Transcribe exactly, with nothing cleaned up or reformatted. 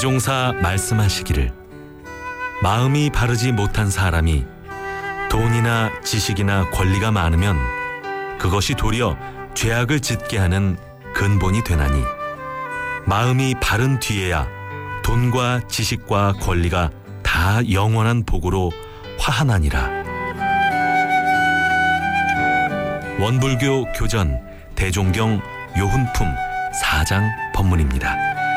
세종사 말씀하시기를 마음이 바르지 못한 사람이 돈이나 지식이나 권리가 많으면 그것이 도리어 죄악을 짓게 하는 근본이 되나니 마음이 바른 뒤에야 돈과 지식과 권리가 다 영원한 복으로 화하나니라. 원불교 교전 대종경 요훈품 사 장 법문입니다.